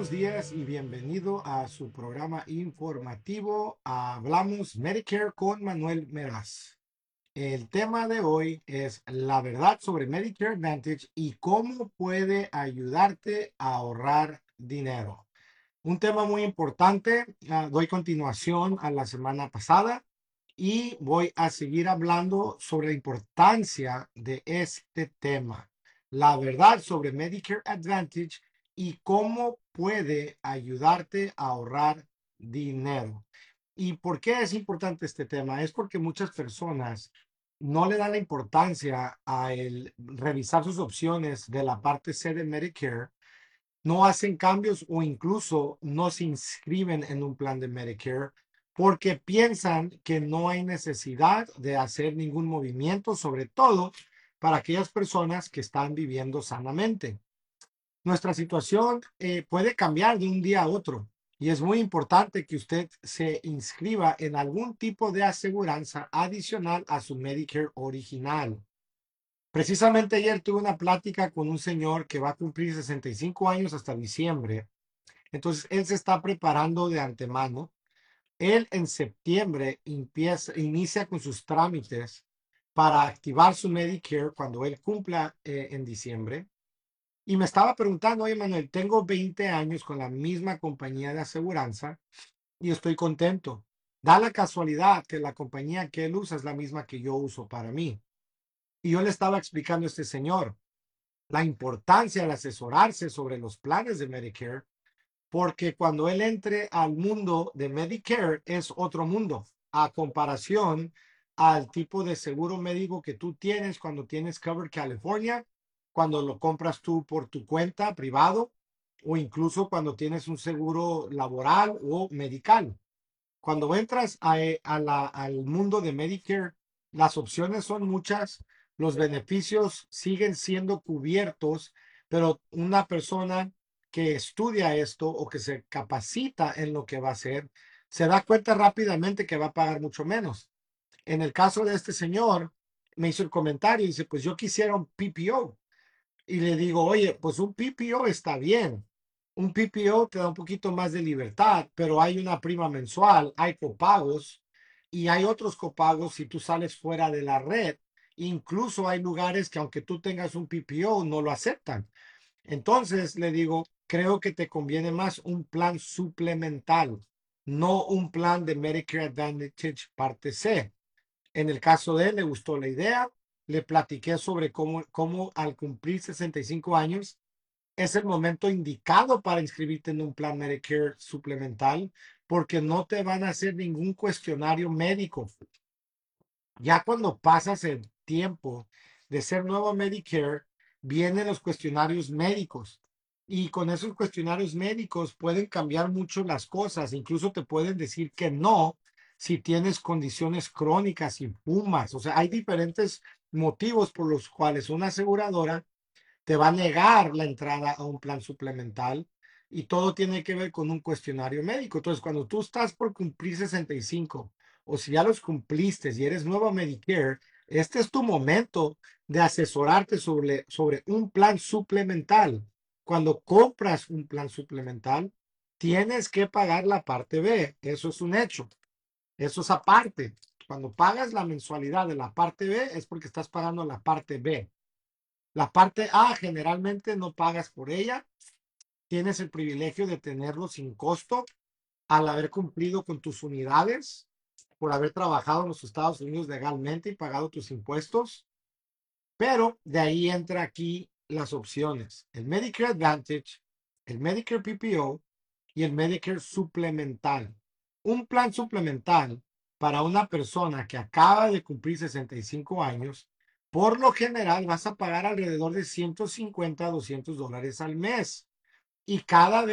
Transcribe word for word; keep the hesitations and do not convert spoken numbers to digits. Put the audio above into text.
buenos días y bienvenido a su programa informativo. Hablamos Medicare con Manuel Meraz. El tema de hoy es la verdad sobre Medicare Advantage y cómo puede ayudarte a ahorrar dinero. Un tema muy importante. Uh, doy continuación a la semana pasada y voy a seguir hablando sobre la importancia de este tema. La verdad sobre Medicare Advantage y cómo puede ayudarte a ahorrar dinero. ¿Y por qué es importante este tema? Es porque muchas personas no le dan la importancia a el revisar sus opciones de la parte C de Medicare, no hacen cambios o incluso no se inscriben en un plan de Medicare porque piensan que no hay necesidad de hacer ningún movimiento, sobre todo para aquellas personas que están viviendo sanamente. Nuestra situación eh, puede cambiar de un día a otro y es muy importante que usted se inscriba en algún tipo de aseguranza adicional a su Medicare original. Precisamente ayer tuve una plática con un señor que va a cumplir sesenta y cinco años hasta diciembre. Entonces, él se está preparando de antemano. Él en septiembre empieza, inicia con sus trámites para activar su Medicare cuando él cumpla eh, en diciembre. Y me estaba preguntando, oye Manuel, tengo veinte años con la misma compañía de aseguranza y estoy contento. Da la casualidad que la compañía que él usa es la misma que yo uso para mí. Y yo le estaba explicando a este señor la importancia de asesorarse sobre los planes de Medicare, porque cuando él entre al mundo de Medicare es otro mundo a comparación al tipo de seguro médico que tú tienes cuando tienes Covered California, cuando lo compras tú por tu cuenta privado o incluso cuando tienes un seguro laboral o medical. Cuando entras a, a la, al mundo de Medicare, las opciones son muchas, los beneficios siguen siendo cubiertos, pero una persona que estudia esto o que se capacita en lo que va a hacer, se da cuenta rápidamente que va a pagar mucho menos. En el caso de este señor, me hizo el comentario y dice, pues yo quisiera un P P O. Y le digo, oye, pues un P P O está bien. Un P P O te da un poquito más de libertad, pero hay una prima mensual, hay copagos y hay otros copagos si tú sales fuera de la red. Incluso hay lugares que aunque tú tengas un P P O, no lo aceptan. Entonces le digo, creo que te conviene más un plan suplemental, no un plan de Medicare Advantage parte C. En el caso de él, le gustó la idea. Le platiqué sobre cómo, cómo al cumplir sesenta y cinco años es el momento indicado para inscribirte en un plan Medicare suplemental porque no te van a hacer ningún cuestionario médico. Ya cuando pasas el tiempo de ser nuevo Medicare, vienen los cuestionarios médicos. Y con esos cuestionarios médicos pueden cambiar mucho las cosas. Incluso te pueden decir que no si tienes condiciones crónicas y fumas. O sea, hay diferentes motivos por los cuales una aseguradora te va a negar la entrada a un plan suplemental y todo tiene que ver con un cuestionario médico. Entonces, cuando tú estás por cumplir sesenta y cinco o si ya los cumpliste y eres nuevo Medicare, este es tu momento de asesorarte sobre, sobre un plan suplemental. Cuando compras un plan suplemental, tienes que pagar la parte B. Eso es un hecho. Eso es aparte. Cuando pagas la mensualidad de la parte B es porque estás pagando la parte B. La parte A generalmente no pagas por ella, tienes el privilegio de tenerlo sin costo al haber cumplido con tus unidades, por haber trabajado en los Estados Unidos legalmente y pagado tus impuestos, pero de ahí entra aquí las opciones, el Medicare Advantage, el Medicare P P O y el Medicare suplemental. Un plan suplemental para una persona que acaba de cumplir sesenta y cinco años, por lo general vas a pagar alrededor de ciento cincuenta a doscientos dólares al mes. Y cada